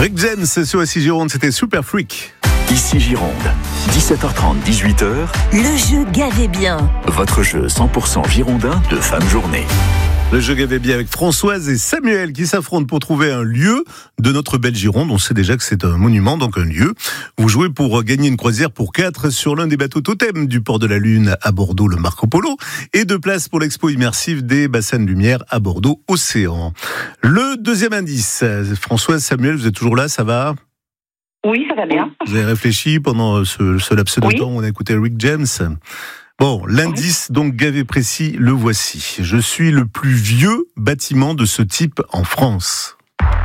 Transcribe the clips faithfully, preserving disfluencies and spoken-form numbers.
Rick James sur Ici Gironde, c'était Super Freak. Ici Gironde, dix-sept heures trente, dix-huit heures. Le jeu Gavez bien. Votre jeu cent pour cent girondin de fin de journée. Le jeu Gavez bien avec Françoise et Samuel qui s'affrontent pour trouver un lieu de notre belle Gironde. On sait déjà que c'est un monument, donc un lieu. Vous jouez pour gagner une croisière pour quatre sur l'un des bateaux totems du port de la Lune à Bordeaux, le Marco Polo, et deux places pour l'expo immersive des bassins de lumière à Bordeaux Océan. Le deuxième indice, Françoise, Samuel, vous êtes toujours là, ça va ? Oui, ça va bien. Vous avez réfléchi pendant ce, ce laps de oui. temps où on a écouté Rick James ? Bon, l'indice, donc gavé précis, le voici. Je suis le plus vieux bâtiment de ce type en France.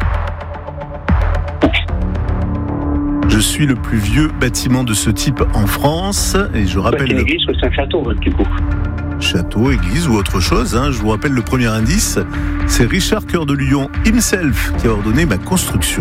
Je suis le plus vieux bâtiment de ce type en France. Et je rappelle... C'est une église ou c'est un château, du coup ? Château, église ou autre chose. Hein. Je vous rappelle le premier indice. C'est Richard Cœur de Lion himself qui a ordonné ma construction.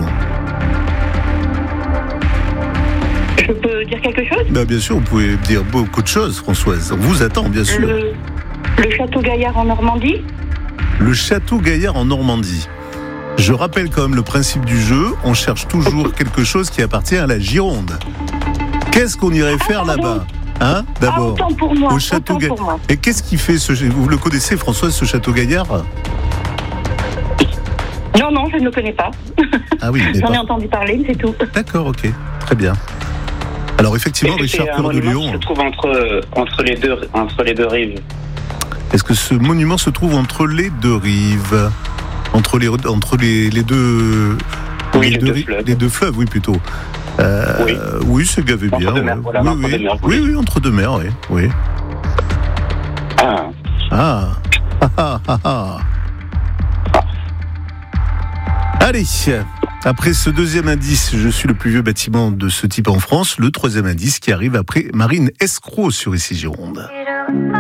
Je peux dire quelque chose ? Ben bien sûr, vous pouvez dire beaucoup de choses, Françoise. On vous attend, bien sûr. Le, le château Gaillard en Normandie ? Le château Gaillard en Normandie. Je rappelle quand même le principe du jeu. On cherche toujours quelque chose qui appartient à la Gironde. Qu'est-ce qu'on irait faire ah, là-bas ? Hein, d'abord, ah, autant pour moi, au château autant Gaillard. pour moi. Et qu'est-ce qui fait ce... Vous le connaissez, Françoise, ce château Gaillard ? Non, non, je ne le connais pas. Ah oui, J'en pas... ai entendu parler, c'est tout. D'accord, ok. Très bien. Alors effectivement, Richard Cœur de Lion... se trouve entre, entre, les deux, entre les deux rives. Est-ce que ce monument se trouve entre les deux rives ? Entre les, entre les, les deux... Oui, les, les deux, deux ri- fleuves. les deux fleuves, oui, plutôt. Euh, Oui. oui, c'est gavé Entre bien. deux mers, ouais. voilà, oui, entre oui. deux mers, oui, oui. oui, entre deux mers, oui. oui. Ah. Ah, ah, ah, ah, ah. Allez, après ce deuxième indice, je suis le plus vieux bâtiment de ce type en France. Le troisième indice qui arrive après Marine Escroc sur Ici Gironde.